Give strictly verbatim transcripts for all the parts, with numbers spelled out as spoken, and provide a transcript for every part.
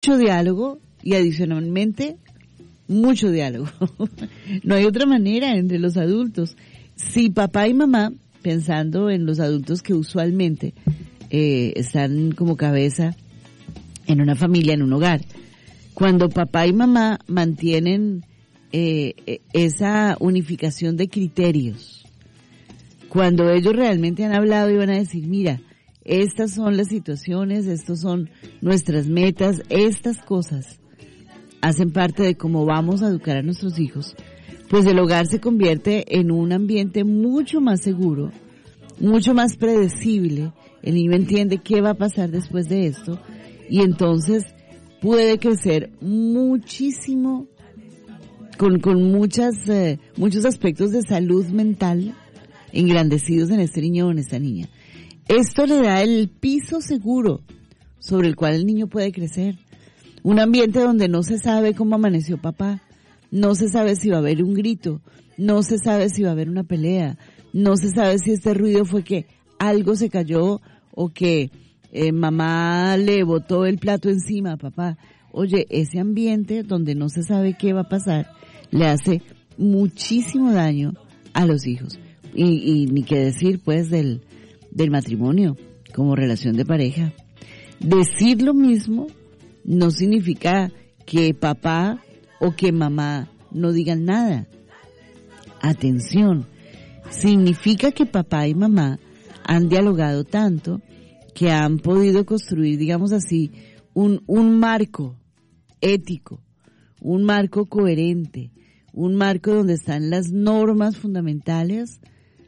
mucho diálogo y adicionalmente mucho diálogo. No hay otra manera entre los adultos. Si papá y mamá, pensando en los adultos que usualmente eh, están como cabeza en una familia, en un hogar, cuando papá y mamá mantienen eh, esa unificación de criterios, cuando ellos realmente han hablado y van a decir, mira, estas son las situaciones, estos son nuestras metas, estas cosas hacen parte de cómo vamos a educar a nuestros hijos, pues el hogar se convierte en un ambiente mucho más seguro, mucho más predecible. El niño entiende qué va a pasar después de esto y entonces puede crecer muchísimo con, con muchas, eh, muchos aspectos de salud mental engrandecidos en este niño o en esta niña. Esto le da el piso seguro sobre el cual el niño puede crecer. Un ambiente donde no se sabe cómo amaneció papá, no se sabe si va a haber un grito, no se sabe si va a haber una pelea, no se sabe si este ruido fue que algo se cayó o que eh, mamá le botó el plato encima a papá. Oye, ese ambiente donde no se sabe qué va a pasar le hace muchísimo daño a los hijos. Y, y ni qué decir pues del, del matrimonio como relación de pareja. Decir lo mismo no significa que papá o que mamá no digan nada. Atención, significa que papá y mamá han dialogado tanto que han podido construir, digamos así, un, un marco ético, un marco coherente, un marco donde están las normas fundamentales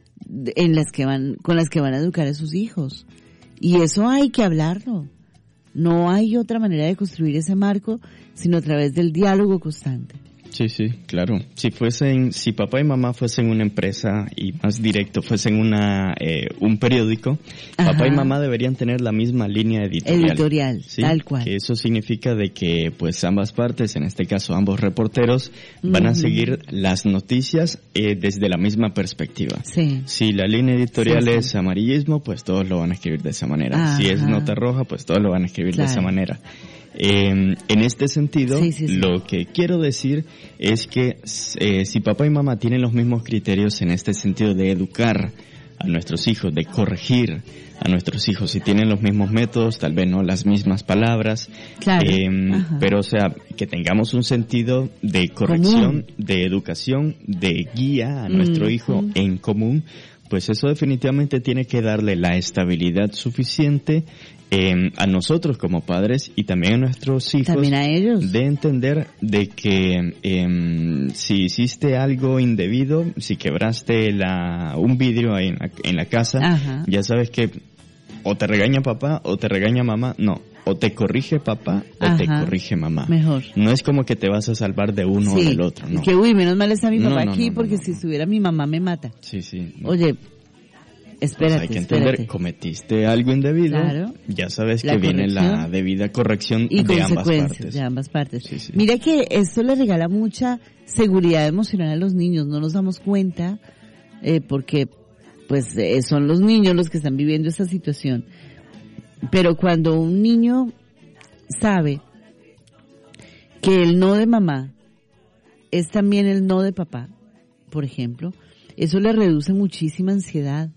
en las que van, con las que van a educar a sus hijos. Y eso hay que hablarlo. No hay otra manera de construir ese marco sino a través del diálogo constante. Sí, sí, claro. Si fuesen, si papá y mamá fuesen una empresa y más directo fuesen una eh, un periódico, ajá, papá y mamá deberían tener la misma línea editorial. Editorial, ¿sí? Tal cual. Que eso significa de que pues ambas partes, en este caso ambos reporteros, van uh-huh. a seguir las noticias eh, desde la misma perspectiva. Sí. Si la línea editorial sí, es sí. amarillismo, pues todos lo van a escribir de esa manera. Ajá. Si es nota roja, pues todos lo van a escribir claro. de esa manera. Eh, en este sentido, sí, sí, sí. lo que quiero decir es que eh, si papá y mamá tienen los mismos criterios en este sentido de educar a nuestros hijos, de corregir a nuestros hijos, si tienen los mismos métodos, tal vez no las mismas palabras, claro. eh, pero o sea, que tengamos un sentido de corrección, común. De educación, de guía a nuestro mm, hijo mm. en común, pues eso definitivamente tiene que darle la estabilidad suficiente eh, a nosotros como padres y también a nuestros hijos. También a ellos. De entender de que eh, si hiciste algo indebido, si quebraste la un vidrio ahí en la, en la casa, ajá. ya sabes que o te regaña papá o te regaña mamá. No, o te corrige papá o ajá. te corrige mamá. Mejor. No es como que te vas a salvar de uno sí. o del otro, no. Que uy, menos mal está mi papá no, no, aquí no, porque no, no, si no. estuviera mi mamá me mata. Sí, sí. No. Oye, espérate, pues hay que entender, espérate. Cometiste algo indebido, claro. ya sabes la que viene la debida corrección y de ambas partes. de ambas partes. Sí, sí. Mira que esto le regala mucha seguridad emocional a los niños, no nos damos cuenta eh, porque pues eh, son los niños los que están viviendo esta situación. Pero cuando un niño sabe que el no de mamá es también el no de papá, por ejemplo, eso le reduce muchísima ansiedad.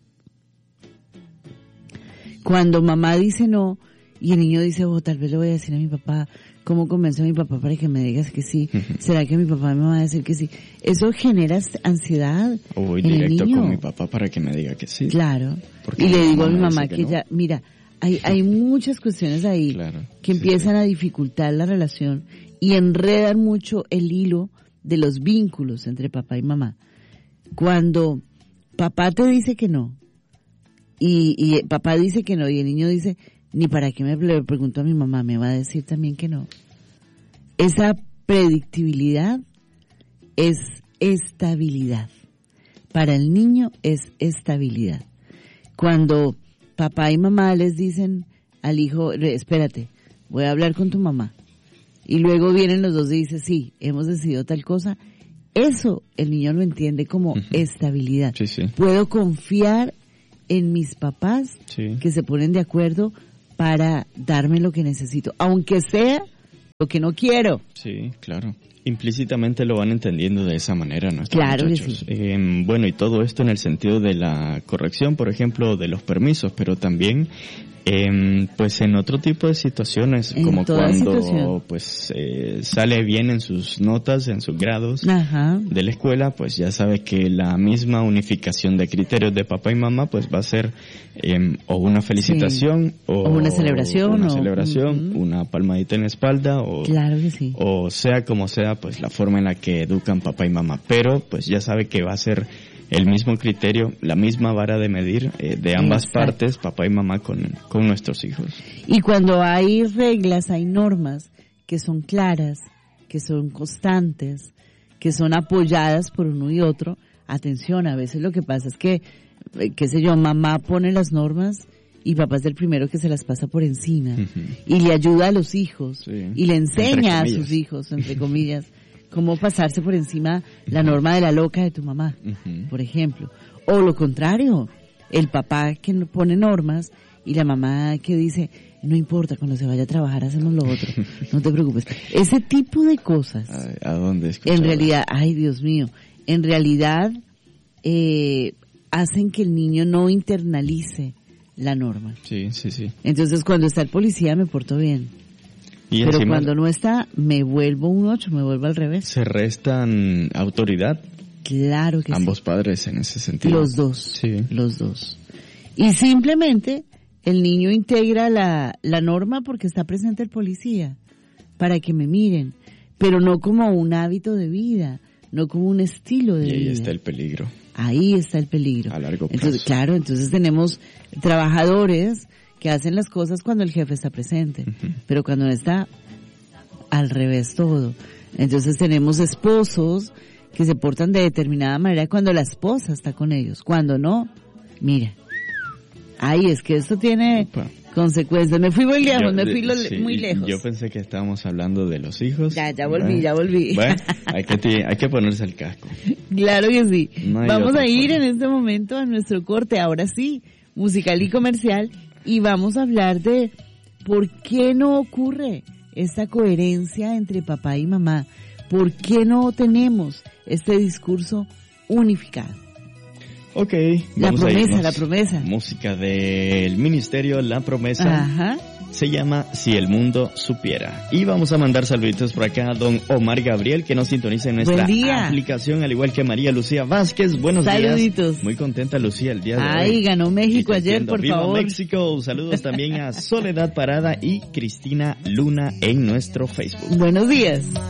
Cuando mamá dice no y el niño dice, oh, tal vez le voy a decir a mi papá, ¿cómo convenzo a mi papá para que me digas que sí? Uh-huh. ¿Será que mi papá me va a decir que sí? Eso genera ansiedad. O voy en directo el niño. con mi papá para que me diga que sí. Claro. Porque y le digo a mi mamá que, que no. ya, mira, hay, hay muchas cuestiones ahí claro, que sí, empiezan sí. a dificultar la relación y enredan mucho el hilo de los vínculos entre papá y mamá. Cuando papá te dice que no y, y papá dice que no y el niño dice, ni para qué me le pregunto a mi mamá, me va a decir también que no. Esa predictibilidad es estabilidad. Para el niño es estabilidad. Cuando papá y mamá les dicen al hijo, espérate, voy a hablar con tu mamá. Y luego vienen los dos y dicen, sí, hemos decidido tal cosa. Eso el niño lo entiende como uh-huh. estabilidad. Sí, sí. Puedo confiar en mis papás sí. que se ponen de acuerdo para darme lo que necesito. Aunque sea lo que no quiero. Sí, claro. Implícitamente lo van entendiendo de esa manera nuestros claro muchachos. Que sí. Eh, bueno, y todo esto en el sentido de la corrección, por ejemplo, de los permisos, pero también eh, pues en otro tipo de situaciones, en como cuando situación. pues eh, sale bien en sus notas, en sus grados Ajá. de la escuela, pues ya sabe que la misma unificación de criterios de papá y mamá pues va a ser eh, o una felicitación sí. o, o una celebración una o, celebración, uh-huh. una palmadita en la espalda o claro que sí. o sea como sea pues la forma en la que educan papá y mamá, pero pues ya sabe que va a ser el mismo criterio, la misma vara de medir eh, de ambas Exacto. partes, papá y mamá con, con nuestros hijos. Y cuando hay reglas, hay normas que son claras, que son constantes, que son apoyadas por uno y otro, atención, a veces lo que pasa es que, eh, qué sé yo, mamá pone las normas y papá es el primero que se las pasa por encima uh-huh. y le ayuda a los hijos sí. y le enseña a sus hijos, entre comillas, cómo pasarse por encima la norma de la loca de tu mamá, uh-huh. por ejemplo. O lo contrario, el papá que pone normas y la mamá que dice, no importa, cuando se vaya a trabajar hacemos lo otro, no te preocupes. Ese tipo de cosas, ¿A, a dónde escuchaba? En realidad, ay Dios mío, en realidad eh, hacen que el niño no internalice la norma. Sí, sí, sí. Entonces cuando está el policía me porto bien. Y pero cuando no está, me vuelvo un ocho, me vuelvo al revés. ¿Se restan autoridad? Claro que Ambos sí. padres en ese sentido. Los dos, sí. los dos. Y simplemente el niño integra la, la norma porque está presente el policía, para que me miren, pero no como un hábito de vida, no como un estilo de vida. Y ahí vida. está el peligro. Ahí está el peligro. A largo plazo. Entonces, claro, entonces tenemos trabajadores que hacen las cosas cuando el jefe está presente, uh-huh. pero cuando no está, al revés todo. Entonces tenemos esposos que se portan de determinada manera cuando la esposa está con ellos, cuando no, mira, ay, es que esto tiene Opa. consecuencias. Me fui muy lejos, yo, me fui lo, sí, muy lejos. Yo pensé que estábamos hablando de los hijos. Ya, ya volví, ¿verdad? ya volví. Bueno, hay que, hay que ponerse el casco. Claro que sí. No vamos a ir forma. en este momento a nuestro corte, ahora sí, musical y comercial, y vamos a hablar de por qué no ocurre esta coherencia entre papá y mamá, por qué no tenemos este discurso unificado. Ok, la vamos promesa, a irnos. la promesa. Música del ministerio La Promesa. Ajá. Se llama Si el mundo supiera. Y vamos a mandar saluditos por acá a don Omar Gabriel, que nos sintoniza en nuestra aplicación, al igual que María Lucía Vázquez. Buenos Saluditos. días. Muy contenta Lucía el día de Ay, hoy. Ay, ganó México ayer, por ¡Viva favor. México! Saludos también a Soledad Parada y Cristina Luna en nuestro Facebook. Buenos días.